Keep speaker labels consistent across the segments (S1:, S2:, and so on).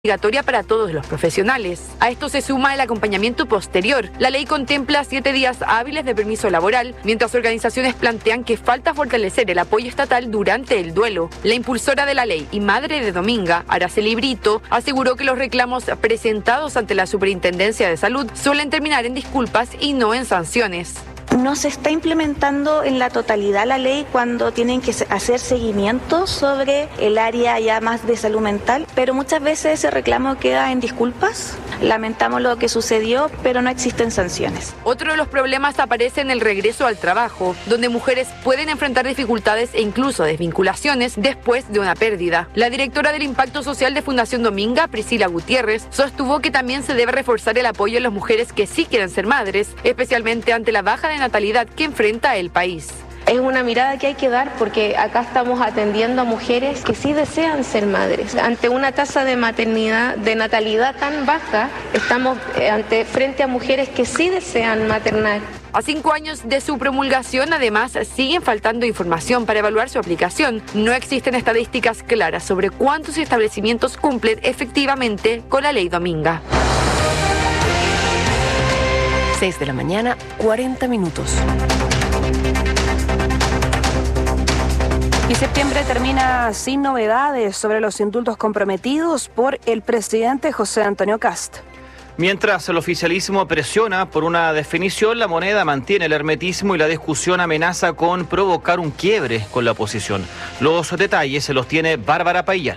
S1: obligatoria para todos los profesionales. A esto se suma el acompañamiento posterior. La ley contempla 7 días hábiles de permiso laboral, mientras organizaciones plantean que falta fortalecer el apoyo estatal durante el duelo. La impulsora de la ley y madre de Dominga, Araceli Brito, aseguró que los reclamos presentados ante la Superintendencia de Salud suelen terminar en disculpas y no en sanciones.
S2: No se está implementando en la totalidad la ley cuando tienen que hacer seguimientos sobre el área ya más de salud mental, pero muchas veces ese reclamo queda en disculpas. Lamentamos lo que sucedió, pero no existen sanciones.
S1: Otro de los problemas aparece en el regreso al trabajo, donde mujeres pueden enfrentar dificultades e incluso desvinculaciones después de una pérdida. La directora del Impacto Social de Fundación Dominga, Priscila Gutiérrez, sostuvo que también se debe reforzar el apoyo a las mujeres que sí quieren ser madres, especialmente ante la baja de natalidad que enfrenta el país.
S3: Es una mirada que hay que dar porque acá estamos atendiendo a mujeres que sí desean ser madres. Ante una tasa de maternidad, de natalidad tan baja, estamos frente a mujeres que sí desean maternar.
S1: A 5 años de su promulgación, además, siguen faltando información para evaluar su aplicación. No existen estadísticas claras sobre cuántos establecimientos cumplen efectivamente con la ley Dominga.
S4: 6 de la mañana, 40 minutos. Y septiembre termina sin novedades sobre los indultos comprometidos por el presidente José Antonio Kast.
S5: Mientras el oficialismo presiona por una definición, la moneda mantiene el hermetismo y la discusión amenaza con provocar un quiebre con la oposición. Los detalles se los tiene Bárbara Paillal.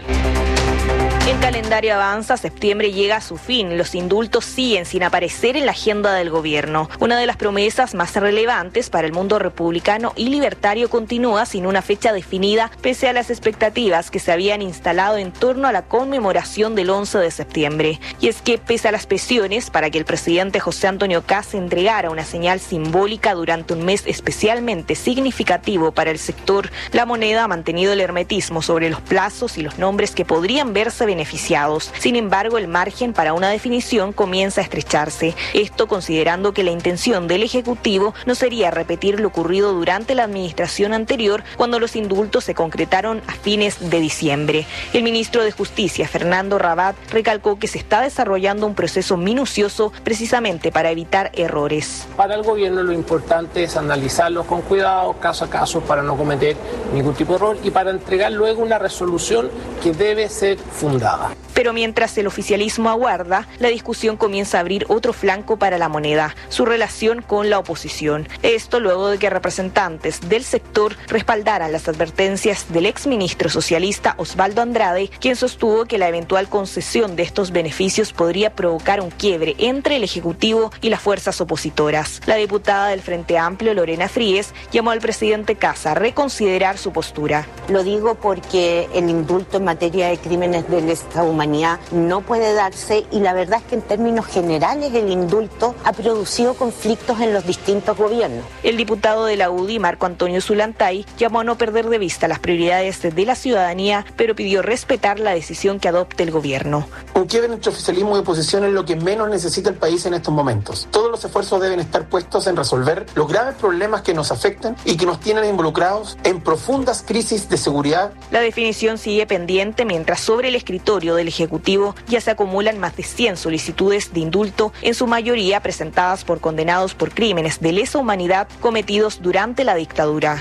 S6: El calendario avanza, septiembre llega a su fin. Los indultos siguen sin aparecer en la agenda del gobierno. Una de las promesas más relevantes para el mundo republicano y libertario continúa sin una fecha definida, pese a las expectativas que se habían instalado en torno a la conmemoración del 11 de septiembre. Y es que, pese a las presiones para que el presidente José Antonio Kast entregara una señal simbólica durante un mes especialmente significativo para el sector, la moneda ha mantenido el hermetismo sobre los plazos y los nombres que podrían verse beneficiados. Sin embargo, el margen para una definición comienza a estrecharse. Esto considerando que la intención del Ejecutivo no sería repetir lo ocurrido durante la administración anterior, cuando los indultos se concretaron a fines de diciembre. El ministro de Justicia, Fernando Rabat, recalcó que se está desarrollando un proceso minucioso precisamente para evitar errores.
S7: Para el gobierno lo importante es analizarlos con cuidado, caso a caso, para no cometer ningún tipo de error y para entregar luego una resolución que debe ser fundada.
S6: Pero mientras el oficialismo aguarda, la discusión comienza a abrir otro flanco para la moneda, su relación con la oposición. Esto luego de que representantes del sector respaldaran las advertencias del exministro socialista Osvaldo Andrade, quien sostuvo que la eventual concesión de estos beneficios podría provocar un quiebre entre el Ejecutivo y las fuerzas opositoras. La diputada del Frente Amplio, Lorena Fríes, llamó al presidente Kast a reconsiderar su postura.
S8: Lo digo porque el indulto en materia de crímenes de lesa humanidad no puede darse y la verdad es que en términos generales el indulto ha producido conflictos en los distintos gobiernos.
S6: El diputado de la UDI, Marco Antonio Zulantay, llamó a no perder de vista las prioridades de la ciudadanía, pero pidió respetar la decisión que adopte el gobierno.
S9: Un quiebre entre oficialismo y oposición es lo que menos necesita el país en estos momentos. Todos los esfuerzos deben estar puestos en resolver los graves problemas que nos afectan y que nos tienen involucrados en profundas crisis de seguridad.
S6: La definición sigue pendiente mientras sobre el escritorio del Ejecutivo ya se acumulan más de 100 solicitudes de indulto, en su mayoría presentadas por condenados por crímenes de lesa humanidad cometidos durante la dictadura.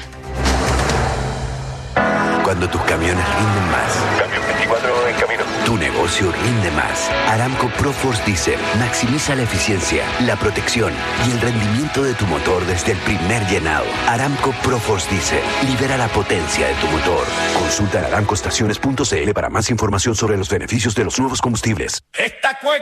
S10: Cuando tus camiones rinden más.
S11: Camión 24 en camino.
S10: Tu negocio rinde más. Aramco ProForce Diesel maximiza la eficiencia, la protección y el rendimiento de tu motor desde el primer llenado. Aramco ProForce Diesel libera la potencia de tu motor. Consulta aramcoestaciones.cl para más información sobre los beneficios de los nuevos combustibles.
S11: Esta